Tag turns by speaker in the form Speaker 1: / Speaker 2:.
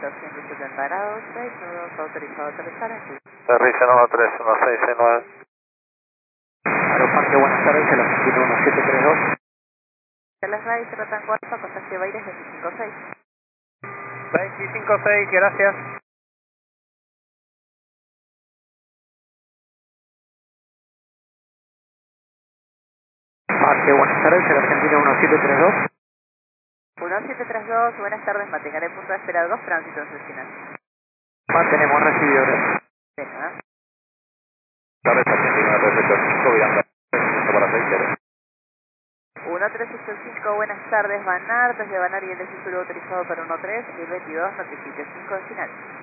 Speaker 1: 170 grados, 6 nudos, autorizado a aterrizar en sí.
Speaker 2: Terrice 931669.
Speaker 3: Aeroparque, buenas tardes, el argentino 1732.
Speaker 1: Las Ray, Rotan Cuarto, pasaje Baires 256.
Speaker 2: 256, gracias.
Speaker 3: Parque, buenas tardes, el argentino 1732.
Speaker 1: 1732, buenas tardes, mantengan el punto de espera 2, tránsito en su final.
Speaker 3: Mantenemos recibido, gracias.
Speaker 1: Venga.
Speaker 2: Tardes Argentina 385, voy a andar para 6
Speaker 1: 1385, buenas tardes, Banar, desde Banar y el desvío autorizado para 13, 1022, notifique 5 en final.